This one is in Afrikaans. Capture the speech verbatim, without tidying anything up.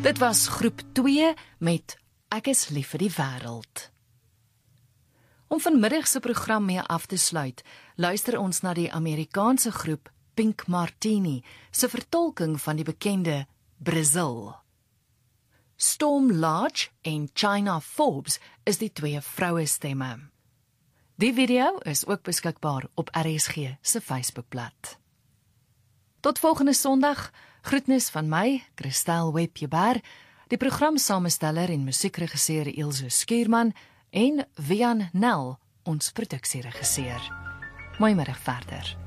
Dit was groep twee met Ek is lief vir die wêreld. Om vanmiddag se program mee af te sluit, luister ons na die Amerikaanse groep Pink Martini se vertolking van die bekende Brazil. Storm Large en China Forbes is die twee vroue stemme. Die video is ook beskikbaar op R S G se Facebookblad. Tot volgende Sondag, groetnis van my, Christel Webber, die programsamesteller en musiekregisseur Ilse Skuurman en Wian Nel, ons produksieregisseur. Mooi middag verder.